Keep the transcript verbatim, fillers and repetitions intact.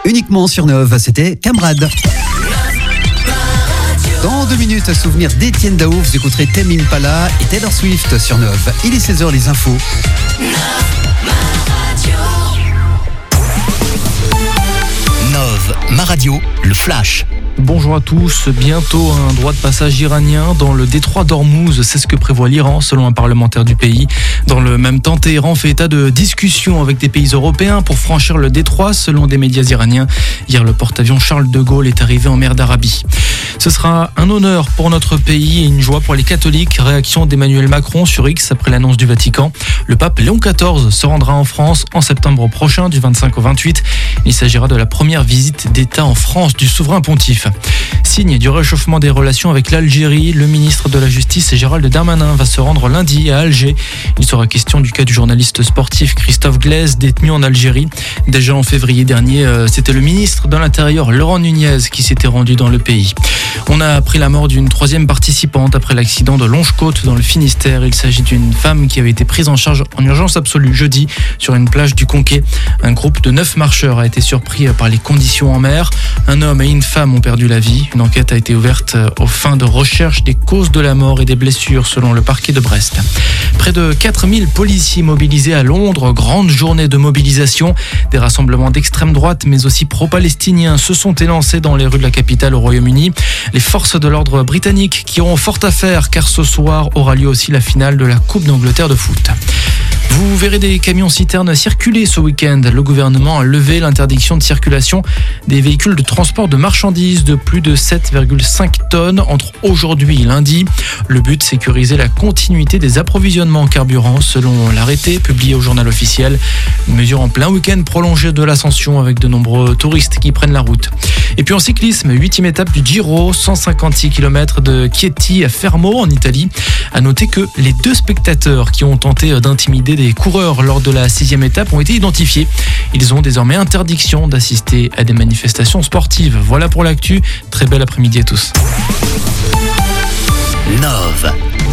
uniquement sur Nov. C'était Camarade. Dans deux minutes, à souvenir d'Étienne Dao, vous écouterez Tame Impala et Taylor Swift sur Nov. Il est seize heures, les infos. Nov, ma radio, le flash. Bonjour à tous, bientôt un droit de passage iranien dans le détroit d'Ormuz, c'est ce que prévoit l'Iran selon un parlementaire du pays. Dans le même temps, Téhéran fait état de discussions avec des pays européens pour franchir le détroit selon des médias iraniens. Hier, le porte-avions Charles de Gaulle est arrivé en mer d'Arabie. Ce sera un honneur pour notre pays et une joie pour les catholiques. Réaction d'Emmanuel Macron sur X après l'annonce du Vatican. Le pape Léon quatorze se rendra en France en septembre prochain, du vingt-cinq au vingt-huit. Il s'agira de la première visite d'État en France du souverain pontife. Signe du réchauffement des relations avec l'Algérie, le ministre de la Justice Gérald Darmanin va se rendre lundi à Alger. Il sera question du cas du journaliste sportif Christophe Glaise, détenu en Algérie. Déjà en février dernier, c'était le ministre de l'Intérieur Laurent Nunez qui s'était rendu dans le pays. On a appris la mort d'une troisième participante après l'accident de Longe-Côte dans le Finistère. Il s'agit d'une femme qui avait été prise en charge en urgence absolue jeudi sur une plage du Conquet. Un groupe de neuf marcheurs a été surpris par les conditions en mer. Un homme et une femme ont perdu la vie. Une enquête a été ouverte aux fins de recherche des causes de la mort et des blessures selon le parquet de Brest. Près de quatre mille policiers mobilisés à Londres. Grande journée de mobilisation. Des rassemblements d'extrême droite mais aussi pro-palestiniens se sont élancés dans les rues de la capitale au Royaume-Uni. Les forces de l'ordre britanniques qui auront fort à faire car ce soir aura lieu aussi la finale de la Coupe d'Angleterre de foot. Vous verrez des camions-citernes circuler ce week-end. Le gouvernement a levé l'interdiction de circulation des véhicules de transport de marchandises de plus de sept virgule cinq tonnes entre aujourd'hui et lundi. Le but, sécuriser la continuité des approvisionnements en carburant selon l'arrêté publié au journal officiel. Une mesure en plein week-end prolongé de l'Ascension avec de nombreux touristes qui prennent la route. Et puis en cyclisme, huitième étape du Giro, cent cinquante-six kilomètres de Chieti à Fermo en Italie. À noter que les deux spectateurs qui ont tenté d'intimider des coureurs lors de la sixième étape ont été identifiés. Ils ont désormais interdiction d'assister à des manifestations sportives. Voilà pour l'actu. Très bel après-midi à tous. Nov.